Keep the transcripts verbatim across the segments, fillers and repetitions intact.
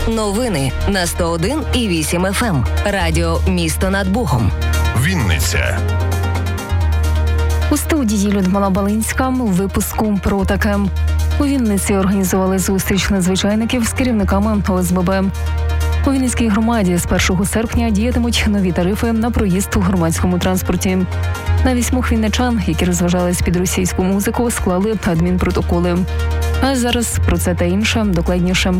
Новини на сто один і вісім еф ем. Радіо «Місто над Богом». Вінниця. У студії Людмила Балинська у випуску про таке. У Вінниці організували зустріч надзвичайників з керівниками о ес бе бе. У Вінницькій громаді з першого серпня діятимуть нові тарифи на проїзд у громадському транспорті. На вісьмох вінничан, які розважались під російську музику, склали адмінпротоколи. А зараз про це та інше докладніше.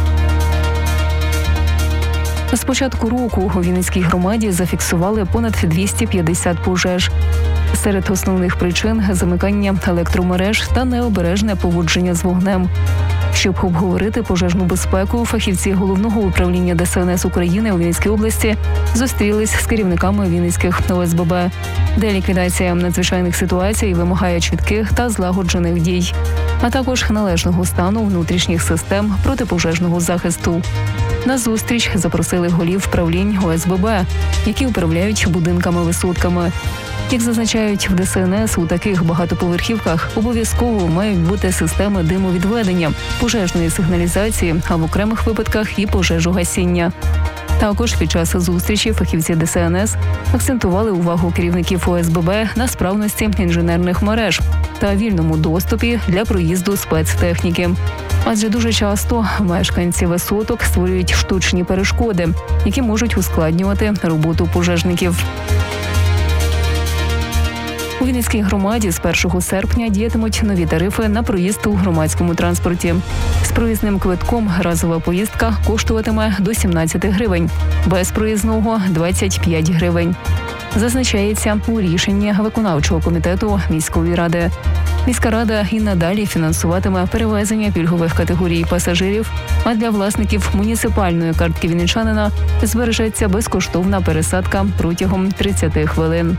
З початку року у Вінницькій громаді зафіксували понад двісті п'ятдесят пожеж. Серед основних причин – замикання електромереж та необережне поводження з вогнем. Щоб обговорити пожежну безпеку, фахівці Головного управління Де Ес Ен Ес України у Вінницькій області зустрілись з керівниками Вінницьких о ес бе бе, де ліквідація надзвичайних ситуацій вимагає чітких та злагоджених дій, а також належного стану внутрішніх систем протипожежного захисту. На зустріч запросили голів правлінь о ес бе бе, які управляють будинками-висотками. Як зазначають в Де Ес Ен Ес, у таких багатоповерхівках обов'язково мають бути системи димовідведення, пожежної сигналізації, а в окремих випадках і пожежогасіння. Також під час зустрічі фахівці Де Ес Ен Ес акцентували увагу керівників о ес бе бе на справності інженерних мереж та вільному доступі для проїзду спецтехніки. Адже дуже часто мешканці висоток створюють штучні перешкоди, які можуть ускладнювати роботу пожежників. У Вінницькій громаді з першого серпня діятимуть нові тарифи на проїзд у громадському транспорті. З проїзним квитком разова поїздка коштуватиме до сімнадцять гривень, без проїзного – двадцять п'ять гривень. Зазначається у рішенні виконавчого комітету міської ради. Міська рада і надалі фінансуватиме перевезення пільгових категорій пасажирів, а для власників муніципальної картки вінничанина збережеться безкоштовна пересадка протягом тридцять хвилин.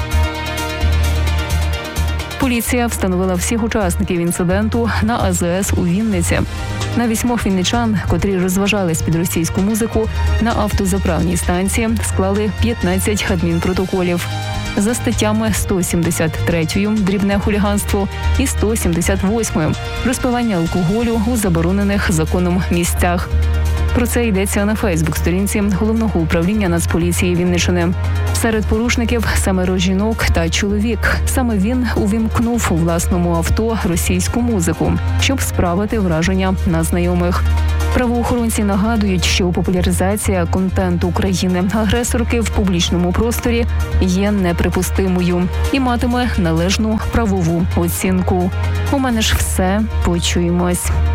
Поліція встановила всіх учасників інциденту на а зе ес у Вінниці. На вісьмох вінничан, котрі розважались під російську музику, на автозаправній станції склали п'ятнадцять адмінпротоколів за статтями сто сімдесят третьою «Дрібне хуліганство» і сто сімдесят восьмою «Розпивання алкоголю у заборонених законом місцях». Про це йдеться на Фейсбук-сторінці Головного управління Нацполіції Вінниччини. Серед порушників – семеро жінок та чоловік. Саме він увімкнув у власному авто російську музику, щоб справити враження на знайомих. Правоохоронці нагадують, що популяризація контенту країни-агресорки в публічному просторі є неприпустимою і матиме належну правову оцінку. У мене ж все. Почуємось.